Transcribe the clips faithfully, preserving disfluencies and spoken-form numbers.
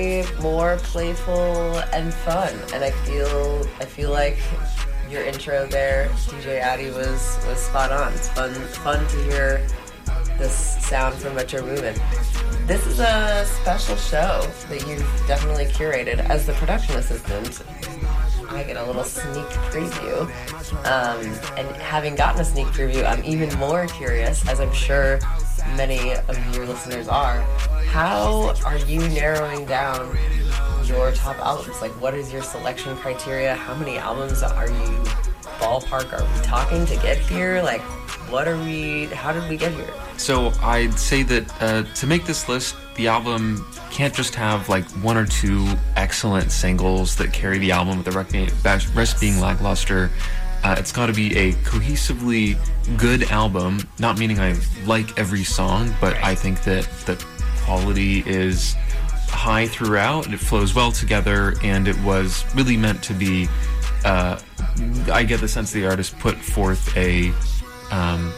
more playful and fun, and I feel I feel like your intro there, D J Addy, was was spot on. It's fun fun to hear this sound from Metro Boomin. This is a special show that you've definitely curated. As the production assistant, I get a little sneak preview. Um, and having gotten a sneak preview, I'm even more curious, as I'm sure many of your listeners are, how are you narrowing down your top albums? Like, what is your selection criteria? How many albums are you, ballpark, are we talking to get here? Like, what are we, how did we get here? So I'd say that uh, to make this list, the album can't just have like one or two excellent singles that carry the album with the rest being lackluster. Uh, it's got to be a cohesively good album, not meaning I like every song, but I think that the quality is high throughout, it flows well together, and it was really meant to be, uh, I get the sense the artist put forth a um,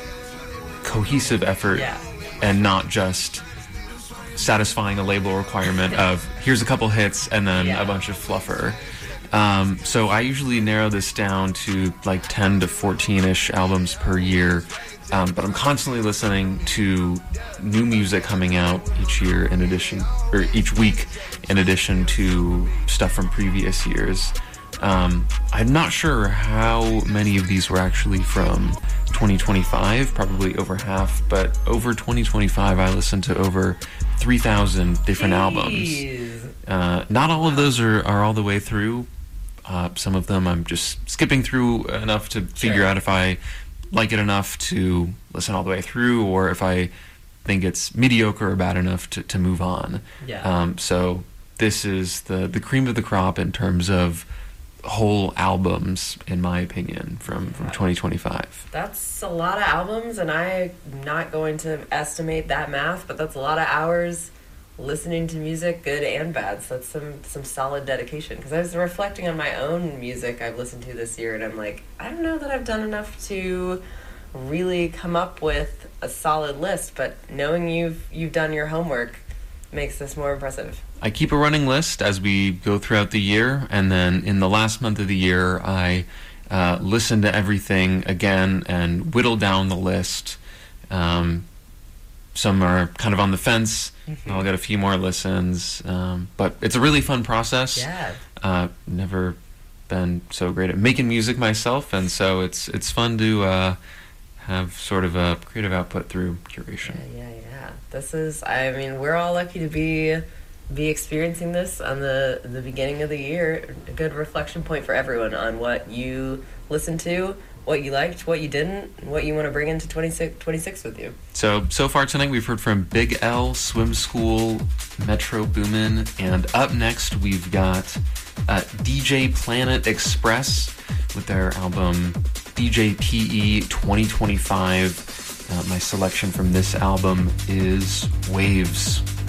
cohesive effort, yeah. and not just satisfying a label requirement of here's a couple hits and then yeah. a bunch of fluffer. Um, so I usually narrow this down to like ten to fourteen-ish albums per year, um, but I'm constantly listening to new music coming out each year in addition, or each week in addition to stuff from previous years. Um, I'm not sure how many of these were actually from twenty twenty-five, probably over half, but over twenty twenty-five I listened to over three thousand different Jeez. albums. Uh, not all of those are, are all the way through. Uh, some of them I'm just skipping through enough to figure Sure. out if I like it enough to listen all the way through, or if I think it's mediocre or bad enough to, to move on. Yeah. Um, so this is the, the cream of the crop in terms of whole albums, in my opinion, from, from twenty twenty-five. That's a lot of albums, and I'm not going to estimate that math, but that's a lot of hours listening to music, good and bad. So that's some some solid dedication. Because I was reflecting on my own music I've listened to this year, and I'm like, I don't know that I've done enough to really come up with a solid list. But knowing you've you've done your homework makes this more impressive. I keep a running list as we go throughout the year, and then in the last month of the year, I uh, listen to everything again and whittle down the list. Um, some are kind of on the fence. Mm-hmm. I'll get a few more listens, um, but it's a really fun process. Yeah. Uh, never been so great at making music myself, and so it's it's fun to uh, have sort of a creative output through curation. Yeah, yeah, yeah. This is, I mean, we're all lucky to be be experiencing this on the the beginning of the year. A good reflection point for everyone on what you listened to, what you liked, what you didn't, and what you want to bring into twenty-six, twenty-six with you. So, so far tonight we've heard from Big L, Swim School, Metro Boomin, and up next we've got uh, D J Planet Express with their album D J P E twenty twenty-five. Uh, my selection from this album is Waves.